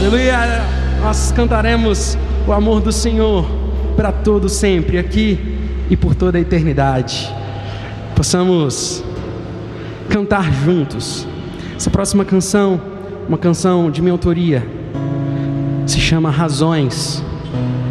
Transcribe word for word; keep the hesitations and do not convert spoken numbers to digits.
Aleluia! Nós cantaremos o amor do Senhor para todo sempre, aqui e por toda a eternidade. Possamos cantar juntos. Essa próxima canção, uma canção de minha autoria, se chama Razões.